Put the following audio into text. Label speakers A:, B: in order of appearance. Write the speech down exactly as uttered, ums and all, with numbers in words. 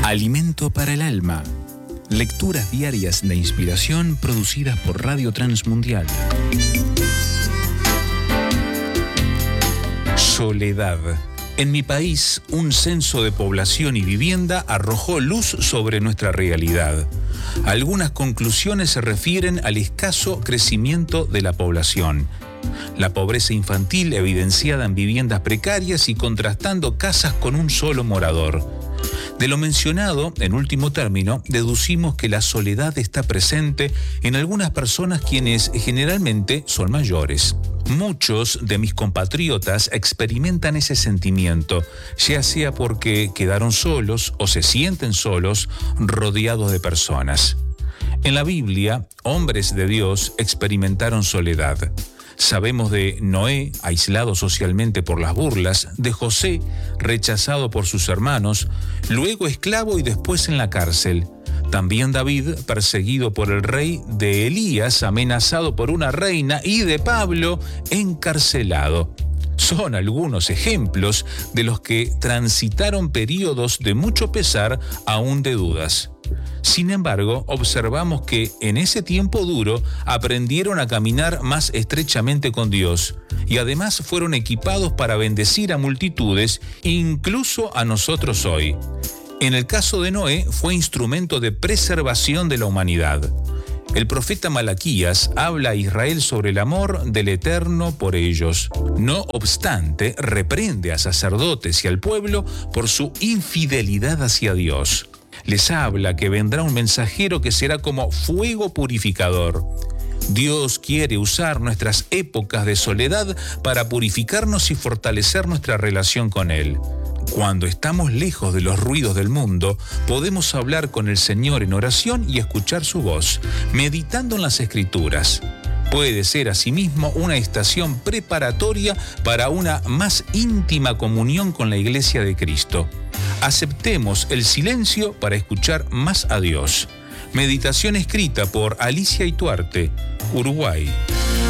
A: Alimento para el alma. Lecturas diarias de inspiración producidas por Radio Transmundial. Soledad. En mi país, un censo de población y vivienda arrojó luz sobre nuestra realidad. Algunas conclusiones se refieren al escaso crecimiento de la población. La pobreza infantil evidenciada en viviendas precarias y contrastando casas con un solo morador. De lo mencionado, en último término, deducimos que la soledad está presente en algunas personas quienes generalmente son mayores. Muchos de mis compatriotas experimentan ese sentimiento, ya sea porque quedaron solos o se sienten solos, rodeados de personas. En la Biblia, hombres de Dios experimentaron soledad. Sabemos de Noé, aislado socialmente por las burlas, de José, rechazado por sus hermanos, luego esclavo y después en la cárcel. También David, perseguido por el rey, de Elías, amenazado por una reina, y de Pablo, encarcelado. Son algunos ejemplos de los que transitaron periodos de mucho pesar, aún de dudas. Sin embargo, observamos que en ese tiempo duro aprendieron a caminar más estrechamente con Dios y además fueron equipados para bendecir a multitudes, incluso a nosotros hoy. En el caso de Noé, fue instrumento de preservación de la humanidad. El profeta Malaquías habla a Israel sobre el amor del Eterno por ellos. No obstante, reprende a sacerdotes y al pueblo por su infidelidad hacia Dios. Les habla que vendrá un mensajero que será como fuego purificador. Dios quiere usar nuestras épocas de soledad para purificarnos y fortalecer nuestra relación con Él. Cuando estamos lejos de los ruidos del mundo, podemos hablar con el Señor en oración y escuchar su voz, meditando en las Escrituras. Puede ser asimismo una estación preparatoria para una más íntima comunión con la Iglesia de Cristo. Aceptemos el silencio para escuchar más a Dios. Meditación escrita por Alicia Ituarte, Uruguay.